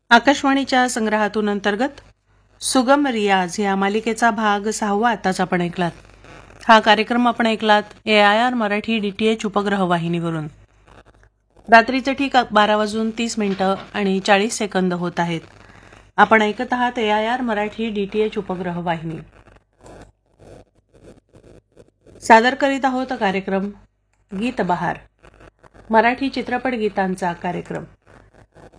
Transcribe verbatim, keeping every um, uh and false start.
आकाशवाणीच्या संग्रहातून अंतर्गत सुगम रियाज या मालिकेचा भाग सहावा आताच आपण ऐकलात. हा कार्यक्रम आपण ऐकलात ए I R Marathi D T H उपग्रह वाहिनीवरून. रात्रीचे ठीक बारा वाजून तीस मिनिटं आणि चाळीस सेकंद होत आहेत. आपण ऐकत आहात ए I R Marathi D T H उपग्रह वाहिनी. सादर करीत आहोत कार्यक्रम गीत बहार, मराठी चित्रपट गीतांचा कार्यक्रम.